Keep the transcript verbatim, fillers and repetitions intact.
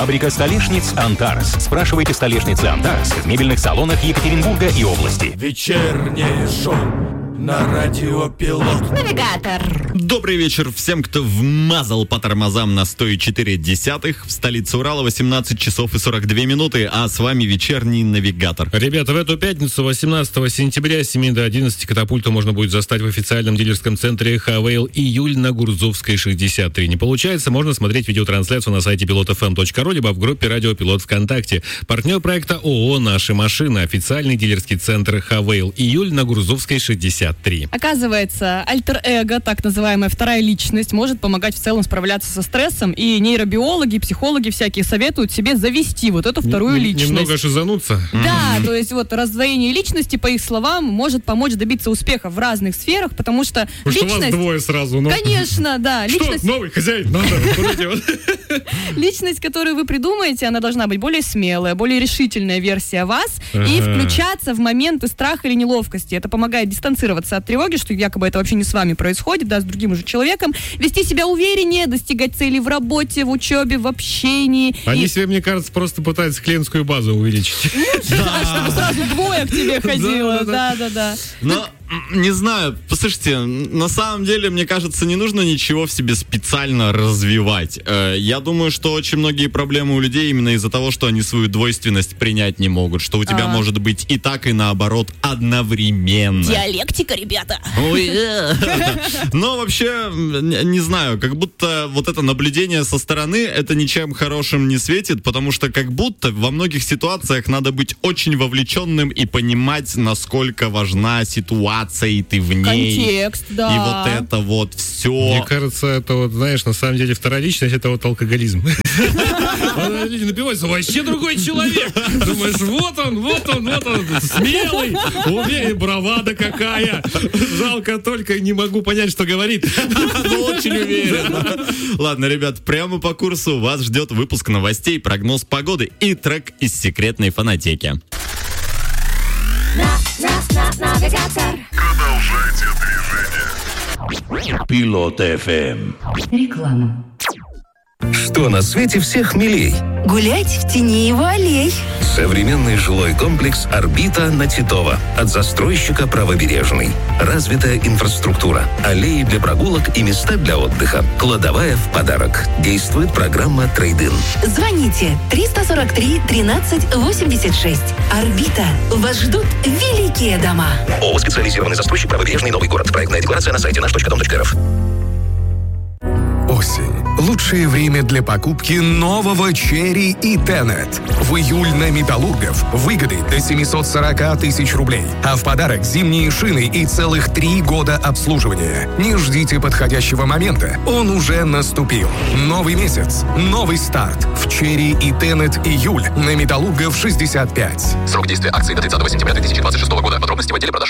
Фабрика столешниц «Антарес». Спрашивайте столешницы «Антарес» в мебельных салонах Екатеринбурга и области. Вечернее шоу на радио Пилот. Навигатор. Добрый вечер всем, кто вмазал по тормозам на сто четыре десятых. В столице Урала восемнадцать часов и сорок две минуты, а с вами вечерний навигатор. Ребята, в эту пятницу, восемнадцатого сентября, с семи до одиннадцати, катапульту можно будет застать в официальном дилерском центре Хавейл «Июль» на Гурзовской, шестьдесят три. Не получается, можно смотреть видеотрансляцию на сайте пилот эф эм точка ру, либо в группе «Радио Пилот» ВКонтакте. Партнер проекта ООО «Наши машины», официальный дилерский центр Хавейл «Июль» на Гурзовской, шестьдесят три. Оказывается, альтер-эго, так называемая вторая личность, может помогать в целом справляться со стрессом, и нейробиологи, психологи всякие советуют себе завести вот эту вторую Н- личность. Немного шизануться. Да, то есть вот раздвоение личности, по их словам, может помочь добиться успеха в разных сферах, потому что Потому личность... что вас двое сразу. Ну. Конечно, да. Что, Личность... новый хозяин? Надо. Личность, которую вы придумаете, она должна быть более смелая, более решительная версия вас, ага. и включаться в моменты страха или неловкости. Это помогает дистанцироваться от тревоги, что якобы это вообще не с вами происходит, да, с другим уже человеком, вести себя увереннее, достигать целей в работе, в учебе, в общении. Они и... себе, мне кажется, просто пытаются клиентскую базу увеличить. Да, чтобы сразу двое к тебе ходило. Да-да-да. Но, не знаю, послушайте, на самом деле, мне кажется, не нужно ничего в себе специально развивать. Я думаю, что очень многие проблемы у людей именно из-за того, что они свою двойственность принять не могут, что у тебя А. может быть и так, и наоборот одновременно. Диалектика, ребята. Ой, но вообще, не знаю, как будто вот это наблюдение со стороны, это ничем хорошим не светит, потому что как будто во многих ситуациях надо быть очень вовлеченным и понимать, насколько важна ситуация, и ты в ней. Контекст, да. И вот это вот все. Мне кажется, это вот, знаешь, на самом деле вторая личность — это вот алкоголизм. Люди напиваются, вообще другой человек. Думаешь, вот он, вот он, вот он, смелый, уверен, бравада какая. Жалко только не могу понять, что говорит. Но очень уверен. Ладно, ребят, прямо по курсу вас ждет выпуск новостей, прогноз погоды и трек из секретной фонотеки. Навигатор. Продолжайте движение. Пилот эф эм. Реклама. Что на свете всех милей? Гулять в тени его аллей. Современный жилой комплекс «Орбита» на Титова. От застройщика «Правобережный». Развитая инфраструктура, аллеи для прогулок и места для отдыха. Кладовая в подарок. Действует программа «Трейд-ин». Звоните триста сорок три тринадцать восемьдесят шесть. «Орбита». Вас ждут великие дома. ООО «Специализированный застройщик «Правобережный», Новый город». Проектная декларация на сайте наш точка дом точка эр эф. Осень. Лучшее время для покупки нового Черри и Тенет. В июль на Металлургов выгоды до семьсот сорок тысяч рублей. А в подарок зимние шины и целых три года обслуживания. Не ждите подходящего момента. Он уже наступил. Новый месяц. Новый старт. В Черри и Тенет июль на Металлургов шестьдесят пять. Срок действия акции до тридцатого сентября две тысячи двадцать шестого года. Подробности в отделе продаж.